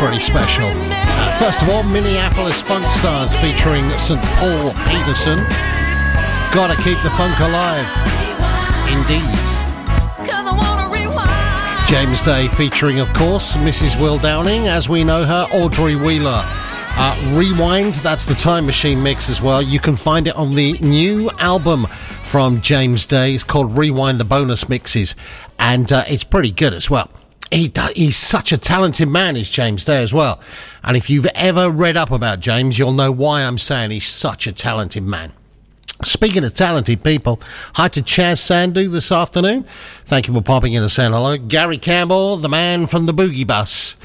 pretty special. First of all, Minneapolis Funk Stars featuring St. Paul Peterson. Gotta keep the funk alive. Indeed. James Day featuring, of course, Mrs. Will Downing, as we know her, Audrey Wheeler. Rewind, that's the Time Machine mix as well. You can find it on the new album from James Day. It's called Rewind the Bonus Mixes, and it's pretty good as well. He's such a talented man, is James Day as well. And if you've ever read up about James, you'll know why I'm saying he's such a talented man. Speaking of talented people, hi to Chaz Sandu this afternoon. Thank you for popping in and saying hello. Gary Campbell, the man from the Boogie Bus.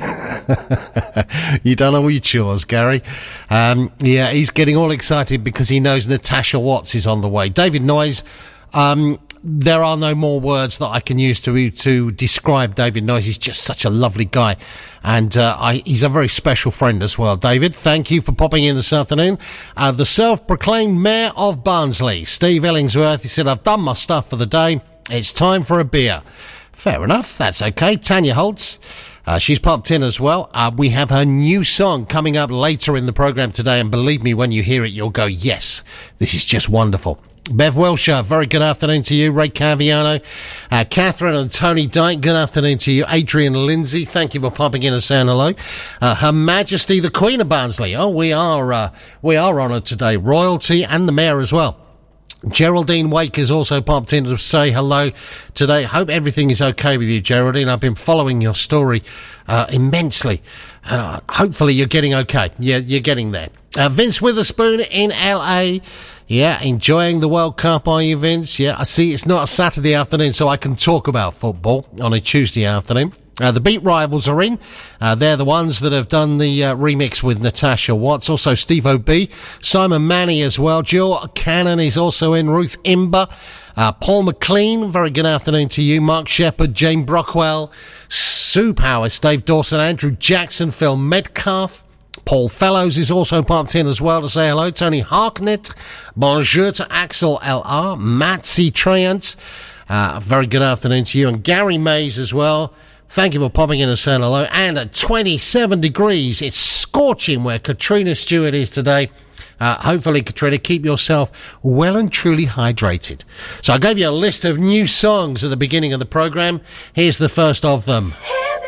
You done all your chores, Gary. Yeah, he's getting all excited because he knows Natasha Watts is on the way. David Noyes, there are no more words that I can use to describe David Noyes. He's just such a lovely guy. And he's a very special friend as well. David, thank you for popping in this afternoon. The self-proclaimed Mayor of Barnsley, Steve Ellingsworth, he said, I've done my stuff for the day. It's time for a beer. Fair enough, that's okay. Tanya Holtz, she's popped in as well. We have her new song coming up later in the programme today. And believe me, when you hear it, you'll go, yes, this is just wonderful. Bev Wilshire, very good afternoon to you. Ray Caviano, Catherine and Tony Dyke, good afternoon to you. Adrian Lindsay, thank you for popping in and saying hello. Her Majesty the Queen of Barnsley, oh, we are honoured today. Royalty and the Mayor as well. Geraldine Wake has also popped in to say hello today. Hope everything is okay with you, Geraldine. I've been following your story immensely, and hopefully you're getting okay. Yeah, you're getting there. Vince Witherspoon in LA. Yeah, enjoying the World Cup, are you, Vince? Yeah, I see it's not a Saturday afternoon, so I can talk about football on a Tuesday afternoon. The Beat Rivals are in. They're the ones that have done the remix with Natasha Watts. Also Steve O.B., Simon Manny as well. Jill Cannon is also in. Ruth Imber. Paul McLean, very good afternoon to you. Mark Shepherd, Jane Brockwell, Sue Powers, Dave Dawson, Andrew Jackson, Phil Metcalf. Paul Fellows is also popped in as well to say hello. Tony Harknett. Bonjour to Axel L.R. Matt C. Treant. Very good afternoon to you. And Gary Mays as well. Thank you for popping in and saying hello. And at 27 degrees, it's scorching where Katrina Stewart is today. Hopefully, Katrina, keep yourself well and truly hydrated. So I gave you a list of new songs at the beginning of the programme. Here's the first of them. Hey,